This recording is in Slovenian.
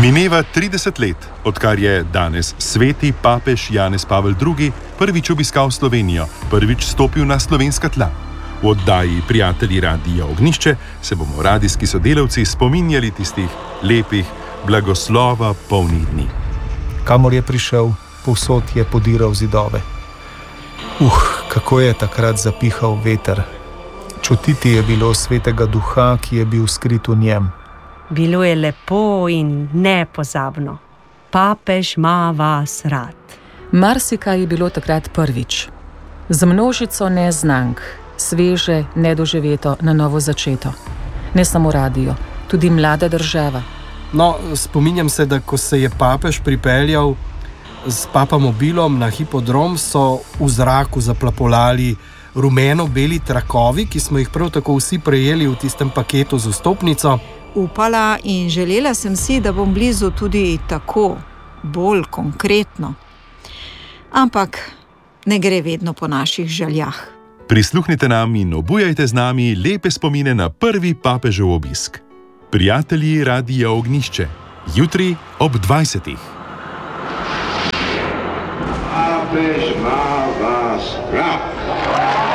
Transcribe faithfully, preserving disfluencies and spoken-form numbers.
Mineva trideset let, odkar je danes sveti papež Janez Pavel drugi. prvič obiskal Slovenijo, prvič stopil na slovenska tla. V oddaji Prijatelji Radia Ognjišče se bomo radijski sodelavci spominjali tistih lepih, blagoslova polnih dni. Kamor je prišel, povsod je podiral zidove. Uh, kako je takrat zapihal veter. Čutiti je bilo svetega duha, ki je bil skrit v njem. Bilo je lepo in nepozabno. Papež ima vas rad. Marsikaj je bilo takrat prvič. Z množico neznank, sveže, nedoživeto, na novo začeto. Ne samo radio, tudi mlada država. No, spominjam se, da ko se je papež pripeljal s papamobilom na hipodrom, so v zraku zaplapolali rumeno-beli trakovi, ki smo jih prav tako vsi prejeli v tistem paketu z vstopnico. Upala in želela sem si, da bom blizu tudi tako, bolj konkretno. Ampak ne gre vedno po naših željah. Prisluhnite nam in obujajte z nami lepe spomine na prvi papežev obisk. Prijatelji Radia Ognjišče, jutri ob dvajsetih. Papež ima vas rad.